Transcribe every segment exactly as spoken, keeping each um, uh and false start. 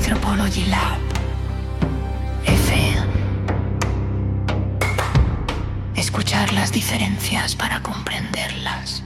Anthropology Lab. F E A. Escuchar las diferencias para comprenderlas.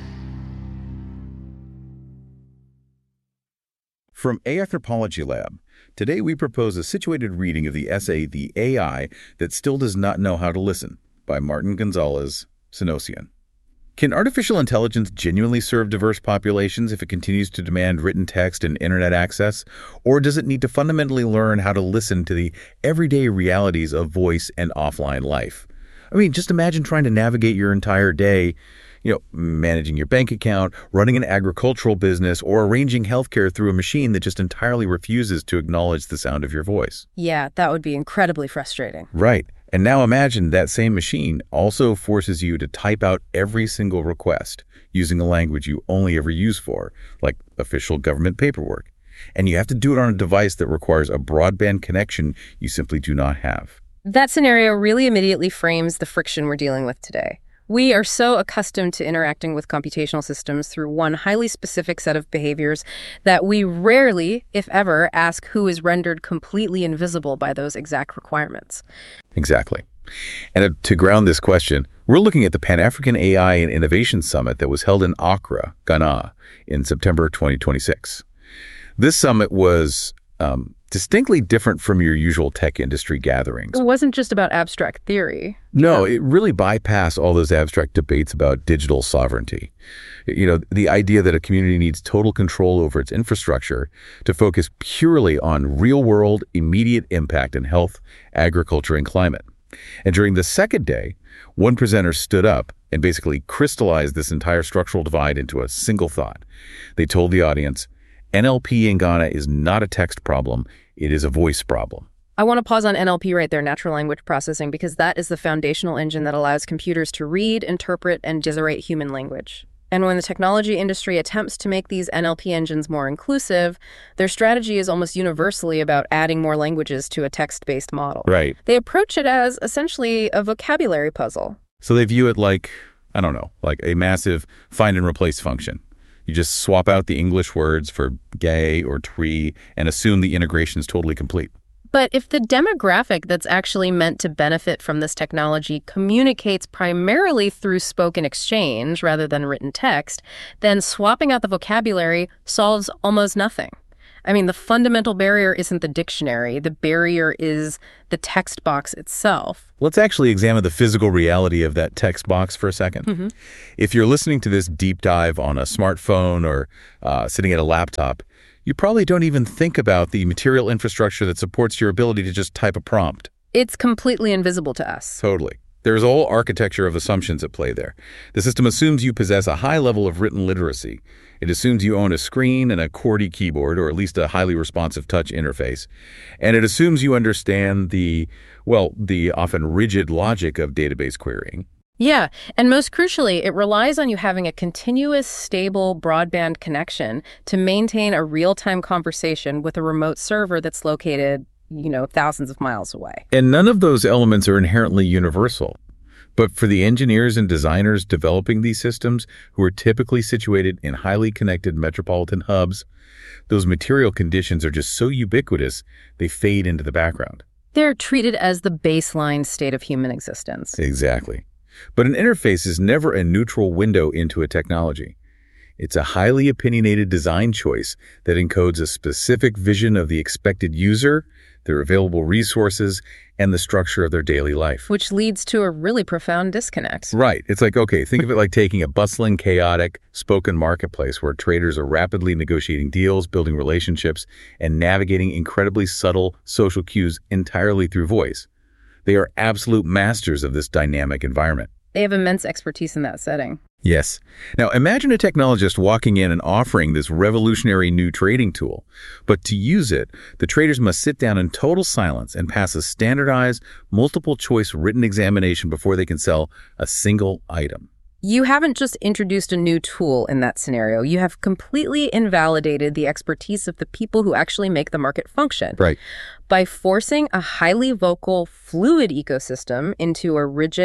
From A Anthropology Lab, today we propose a situated reading of the essay The A I That Still Does Not Know How to Listen by Martin Gonzalez Synossian. Can artificial intelligence genuinely serve diverse populations if it continues to demand written text and internet access? Or does it need to fundamentally learn how to listen to the everyday realities of voice and offline life? I mean, just imagine trying to navigate your entire day, you know, managing your bank account, running an agricultural business, or arranging healthcare through a machine that just entirely refuses to acknowledge the sound of your voice. Yeah, that would be incredibly frustrating. Right. And now imagine that same machine also forces you to type out every single request using a language you only ever use for, like official government paperwork. And you have to do it on a device that requires a broadband connection you simply do not have. That scenario really immediately frames the friction we're dealing with today. We are so accustomed to interacting with computational systems through one highly specific set of behaviors that we rarely, if ever, ask who is rendered completely invisible by those exact requirements. Exactly. And to ground this question, we're looking at the Pan-African A I and Innovation Summit that was held in Accra, Ghana, in September twenty twenty-six. This summit was um, distinctly different from your usual tech industry gatherings. It wasn't just about abstract theory. No, it really bypassed all those abstract debates about digital sovereignty. You know, the idea that a community needs total control over its infrastructure to focus purely on real-world, immediate impact in health, agriculture, and climate. And during the second day, one presenter stood up and basically crystallized this entire structural divide into a single thought. They told the audience, N L P in Ghana is not a text problem, it is a voice problem. I want to pause on N L P right there, natural language processing, because that is the foundational engine that allows computers to read, interpret, and generate human language. And when the technology industry attempts to make these N L P engines more inclusive, their strategy is almost universally about adding more languages to a text-based model. Right. They approach it as essentially a vocabulary puzzle. So they view it like, I don't know, like a massive find and replace function. You just swap out the English words for gay or tree and assume the integration is totally complete. But if the demographic that's actually meant to benefit from this technology communicates primarily through spoken exchange rather than written text, then swapping out the vocabulary solves almost nothing. I mean, the fundamental barrier isn't the dictionary. The barrier is the text box itself. Let's actually examine the physical reality of that text box for a second. Mm-hmm. If you're listening to this deep dive on a smartphone or uh, sitting at a laptop, you probably don't even think about the material infrastructure that supports your ability to just type a prompt. It's completely invisible to us. Totally. There's a whole architecture of assumptions at play there. The system assumes you possess a high level of written literacy. It assumes you own a screen and a QWERTY keyboard, or at least a highly responsive touch interface. And it assumes you understand the, well, the often rigid logic of database querying. Yeah, and most crucially, it relies on you having a continuous, stable broadband connection to maintain a real-time conversation with a remote server that's located, you know, thousands of miles away. And none of those elements are inherently universal. But for the engineers and designers developing these systems, who are typically situated in highly connected metropolitan hubs, those material conditions are just so ubiquitous, they fade into the background. They're treated as the baseline state of human existence. Exactly. But an interface is never a neutral window into a technology. It's a highly opinionated design choice that encodes a specific vision of the expected user, their available resources, and the structure of their daily life. Which leads to a really profound disconnect. Right. It's like, okay, think of it like taking a bustling, chaotic, spoken marketplace where traders are rapidly negotiating deals, building relationships, and navigating incredibly subtle social cues entirely through voice. They are absolute masters of this dynamic environment. They have immense expertise in that setting. Yes. Now, imagine a technologist walking in and offering this revolutionary new trading tool. But to use it, the traders must sit down in total silence and pass a standardized, multiple-choice written examination before they can sell a single item. You haven't just introduced a new tool in that scenario. You have completely invalidated the expertise of the people who actually make the market function. Right. By forcing a highly vocal, fluid ecosystem into a rigid,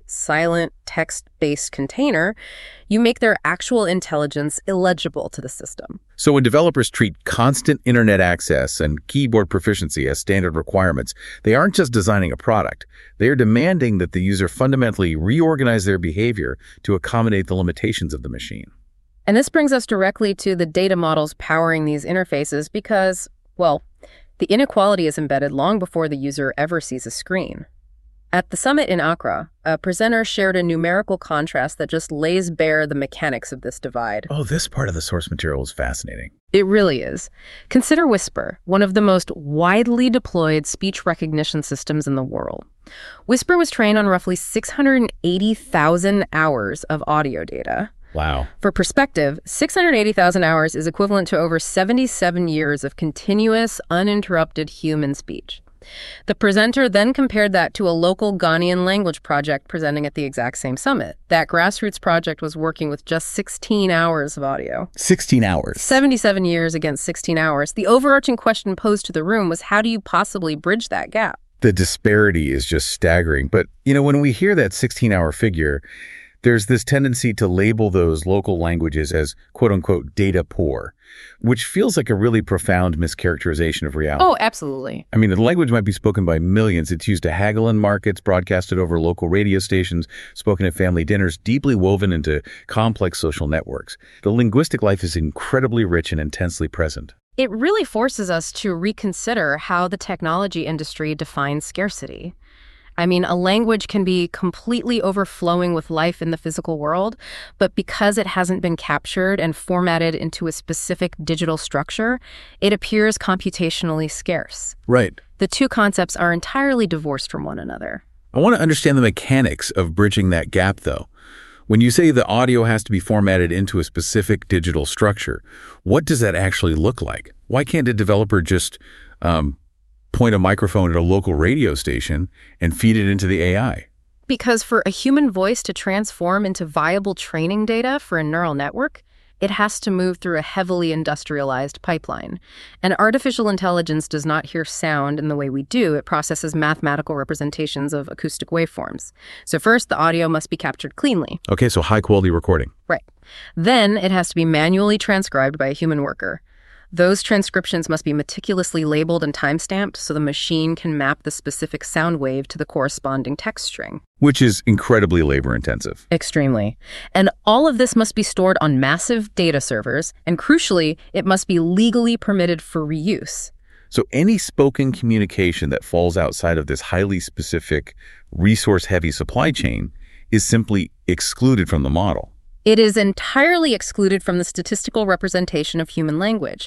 silent, text-based container, you make their actual intelligence illegible to the system. So when developers treat constant internet access and keyboard proficiency as standard requirements, they aren't just designing a product. They are demanding that the user fundamentally reorganize their behavior to accommodate the limitations of the machine. And this brings us directly to the data models powering these interfaces because, well, the inequality is embedded long before the user ever sees a screen. At the summit in Accra, a presenter shared a numerical contrast that just lays bare the mechanics of this divide. Oh, this part of the source material is fascinating. It really is. Consider Whisper, one of the most widely deployed speech recognition systems in the world. Whisper was trained on roughly six hundred eighty thousand hours of audio data. Wow. For perspective, six hundred eighty thousand hours is equivalent to over seventy-seven years of continuous, uninterrupted human speech. The presenter then compared that to a local Ghanaian language project presenting at the exact same summit. That grassroots project was working with just sixteen hours of audio. sixteen hours. seventy-seven years against sixteen hours. The overarching question posed to the room was, how do you possibly bridge that gap? The disparity is just staggering. But, you know, when we hear that sixteen-hour figure, there's this tendency to label those local languages as quote-unquote data poor, which feels like a really profound mischaracterization of reality. Oh, absolutely. I mean, the language might be spoken by millions. It's used to haggle in markets, broadcasted over local radio stations, spoken at family dinners, deeply woven into complex social networks. The linguistic life is incredibly rich and intensely present. It really forces us to reconsider how the technology industry defines scarcity. I mean, a language can be completely overflowing with life in the physical world, but because it hasn't been captured and formatted into a specific digital structure, it appears computationally scarce. Right. The two concepts are entirely divorced from one another. I want to understand the mechanics of bridging that gap, though. When you say the audio has to be formatted into a specific digital structure, what does that actually look like? Why can't a developer just um, point a microphone at a local radio station and feed it into the A I? Because for a human voice to transform into viable training data for a neural network, it has to move through a heavily industrialized pipeline. And artificial intelligence does not hear sound in the way we do. It processes mathematical representations of acoustic waveforms. So first, the audio must be captured cleanly. Okay, so high-quality recording. Right. Then it has to be manually transcribed by a human worker. Those transcriptions must be meticulously labeled and timestamped so the machine can map the specific sound wave to the corresponding text string. Which is incredibly labor-intensive. Extremely. And all of this must be stored on massive data servers, and crucially, it must be legally permitted for reuse. So any spoken communication that falls outside of this highly specific, resource-heavy supply chain is simply excluded from the model. It is entirely excluded from the statistical representation of human language.